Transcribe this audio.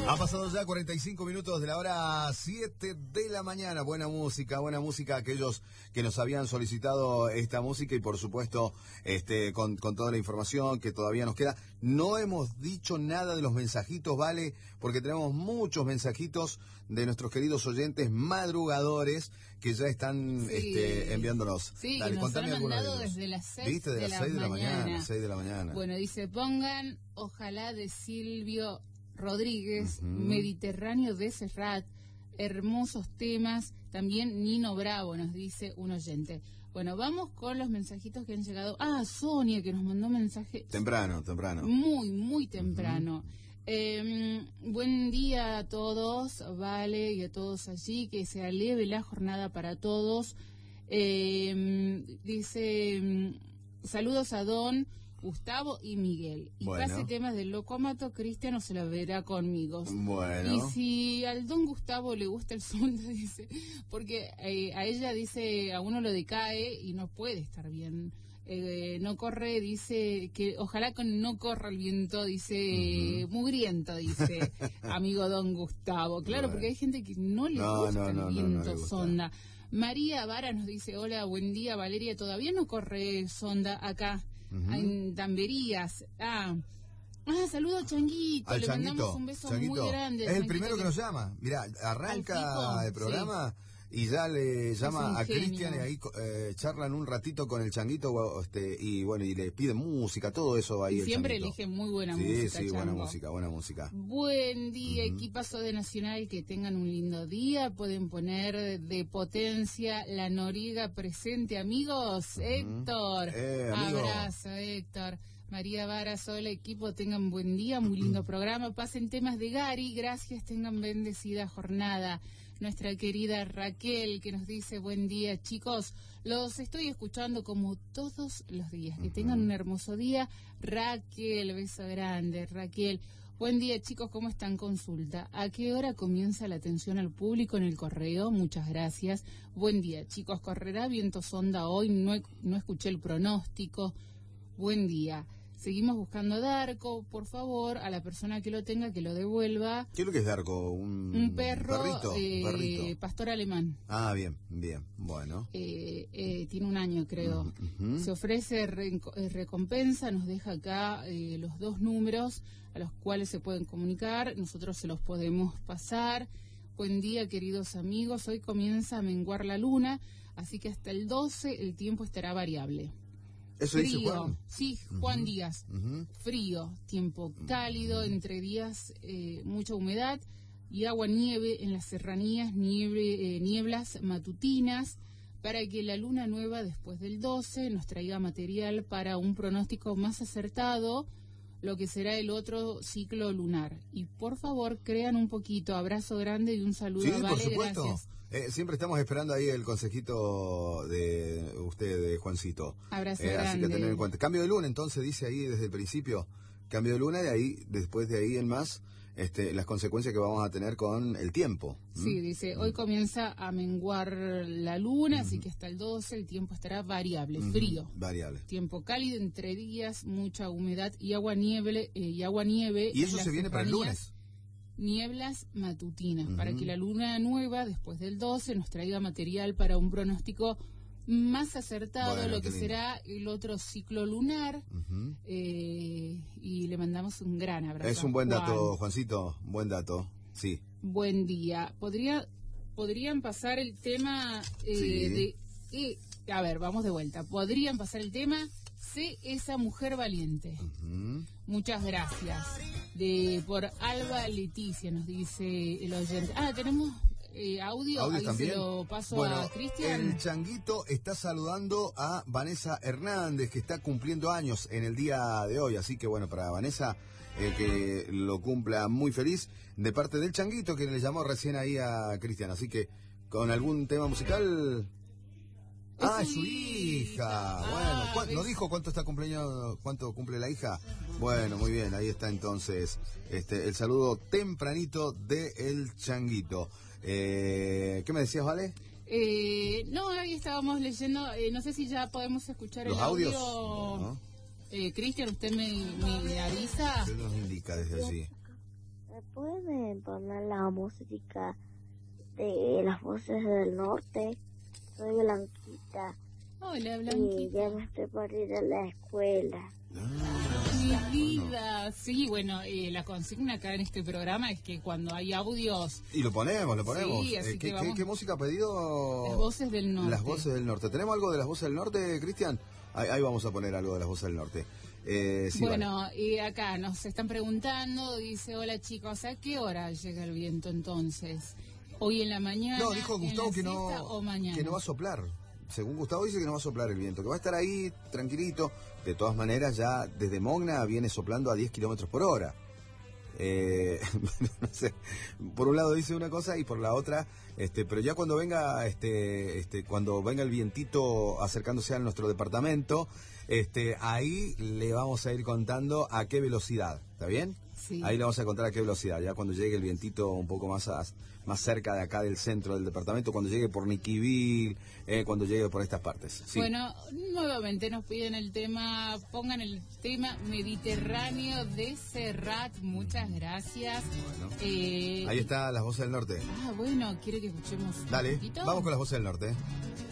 Ha pasado ya 45 minutos de la hora 7 de la mañana. Buena música, aquellos que nos habían solicitado esta música y por supuesto con toda la información que todavía nos queda. No hemos dicho nada de los mensajitos, ¿vale? Porque tenemos muchos mensajitos de nuestros queridos oyentes madrugadores que ya están enviándonos. Sí, dale, que nos contame han alguno de mandado ellos. desde las 6 ¿Viste? De las 6 de la mañana. 6 de la mañana. Bueno, dice, pongan Ojalá de Silvio Rodríguez, Mediterráneo de Serrat, hermosos temas, también Nino Bravo, nos dice un oyente. Bueno, vamos con los mensajitos que han llegado. Sonia, que nos mandó mensaje. Temprano. Muy temprano. Buen día a todos, Vale, y a todos allí, que sea leve la jornada para todos. Dice, saludos a Don Gustavo y Miguel. Y pase temas del Locomato, Cristiano se la verá conmigo. Bueno. Y si al Don Gustavo le gusta el sonda, dice, porque a ella dice, a uno lo decae y no puede estar bien. No corre, dice, que ojalá no corra el viento, dice, mugriento, dice, amigo Don Gustavo. Claro, porque hay gente que no le gusta el viento sonda. María Vara nos dice, hola, buen día, Valeria, todavía no corre sonda acá. En Tamberías. Saludo a Changuito. Al le Changuito, mandamos un beso Changuito. muy grande. Es el primero que nos llama. Mirá, arranca el programa y ya le llama a Cristian y ahí charlan un ratito con el Changuito y bueno, y le piden música, todo eso ahí. Y siempre elige muy buena música. Sí, buena música. Buen día, equipazo de Nacional, que tengan un lindo día. Pueden poner de potencia la Noriega presente, amigos. Héctor, abrazo, Héctor. María Varas, hola equipo, tengan buen día, muy lindo programa. Pasen temas de Gary, gracias, tengan bendecida jornada. Nuestra querida Raquel, que nos dice, buen día chicos, los estoy escuchando como todos los días. Que tengan un hermoso día. Raquel, beso grande, Raquel. Buen día chicos, ¿cómo están? Consulta, ¿a qué hora comienza la atención al público en el correo? Muchas gracias. Buen día chicos, ¿correrá viento sonda hoy? No escuché el pronóstico. Buen día. Seguimos buscando Darko, por favor, a la persona que lo tenga, que lo devuelva. ¿Qué es lo que es Darko? ¿Un perro? Perrito. Pastor alemán. Bien, bueno. Tiene un año, creo. Se ofrece recompensa, nos deja acá los 2 números a los cuales se pueden comunicar, nosotros se los podemos pasar. Buen día, queridos amigos, hoy comienza a menguar la luna, así que hasta el 12 el tiempo estará variable. ¿Eso frío, dice Juan? Sí, Juan Díaz. Frío, tiempo cálido, entre días mucha humedad y agua-nieve en las serranías, nieblas matutinas, para que la luna nueva después del 12 nos traiga material para un pronóstico más acertado, lo que será el otro ciclo lunar. Y por favor, crean un poquito. Abrazo grande y un saludo a Vale, por supuesto. Gracias. Siempre estamos esperando ahí el consejito de usted, de Juancito. Abrazo grande. Así que tener en cuenta. Cambio de luna, entonces, dice ahí desde el principio. Cambio de luna y ahí, después de ahí en más, las consecuencias que vamos a tener con el tiempo. Sí, dice, hoy comienza a menguar la luna, así que hasta el 12 el tiempo estará variable, frío. Variable. Tiempo cálido, entre días, mucha humedad y agua-nieve. ¿Y eso se viene para el lunes? Nieblas matutinas, para que la luna nueva, después del 12, nos traiga material para un pronóstico más acertado, lo que será el otro ciclo lunar, y le mandamos un gran abrazo. Es un buen dato, Juancito, buen dato, sí. Buen día. ¿Podrían pasar el tema a ver, vamos de vuelta. ¿Podrían pasar el tema? Sé esa mujer valiente. Muchas gracias. Por Alba Leticia, nos dice el oyente. Tenemos audio, ahí también. Se lo paso a Cristian. El Changuito está saludando a Vanessa Hernández, que está cumpliendo años en el día de hoy, así que bueno, para Vanessa, que lo cumpla muy feliz, de parte del Changuito, que le llamó recién ahí a Cristian, así que con algún tema musical. Es su hija. Bueno, ¿no dijo cuánto cumple la hija? Bueno, muy bien, ahí está entonces el saludo tempranito de El Changuito. ¿Qué me decías, Vale? No, ahí estábamos leyendo, no sé si ya podemos escuchar los el audio. ¿No? Cristian, usted me avisa. ¿Qué nos indica desde allí? ¿Me pueden poner la música de las voces del norte? Soy Blanquita. Hola, Blanquita. Y ya me estoy por ir a la escuela. Mi vida. Sí, bueno, la consigna acá en este programa es que cuando hay audios... Y lo ponemos. Sí, así que vamos... ¿Qué música ha pedido? Las voces del norte. Las voces del norte. ¿Tenemos algo de las voces del norte, Cristian? Ahí vamos a poner algo de las voces del norte. Sí, bueno, vale. Y acá nos están preguntando, dice, hola chicos, ¿a qué hora llega el viento entonces? ¿Hoy en la mañana? No, dijo Gustavo que o mañana. Que no va a soplar. Según Gustavo dice que no va a soplar el viento, que va a estar ahí tranquilito. De todas maneras, ya desde Mogna viene soplando a 10 kilómetros por hora. No sé, por un lado dice una cosa y por la otra, pero ya cuando venga, cuando venga el vientito acercándose a nuestro departamento, ahí le vamos a ir contando a qué velocidad, ¿está bien? Sí. Ahí le vamos a contar a qué velocidad, ya cuando llegue el vientito un poco más cerca de acá del centro del departamento, cuando llegue por Niquivil, cuando llegue por estas partes. Sí. Bueno, nuevamente nos piden pongan el tema Mediterráneo de Serrat, muchas gracias. Bueno, ahí está las voces del norte. Bueno, ¿quiere que escuchemos Dale, un poquito? vamos con las voces del norte.